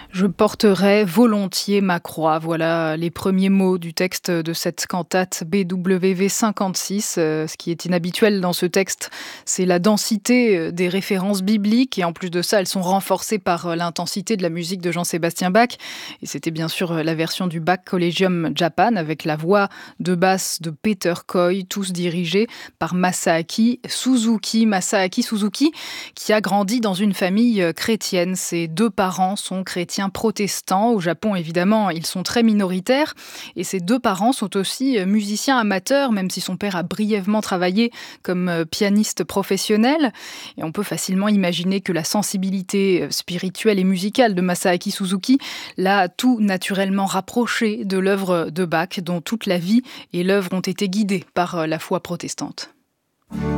Je porterai volontiers ma croix. Voilà les premiers mots du texte de cette cantate BWV 56. Ce qui est inhabituel dans ce texte, c'est la densité des références bibliques. Et en plus de ça, elles sont renforcées par l'intensité de la musique de Jean-Sébastien Bach. Et c'était bien sûr la version du Bach Collegium Japan avec la voix de basse de Peter Coy, tous dirigés par Masaaki Suzuki. Masaaki Suzuki qui a grandi dans une famille chrétienne. Ses deux parents sont chrétiens protestants. Au Japon, évidemment, ils sont très minoritaires. Et ses deux parents sont aussi musiciens amateurs, même si son père a brièvement travaillé comme pianiste professionnel. Et on peut facilement imaginer que la sensibilité spirituelle et musicale de Masaaki Suzuki l'a tout naturellement rapproché de l'œuvre de Bach, dont toute la vie et l'œuvre ont été guidées par la foi protestante.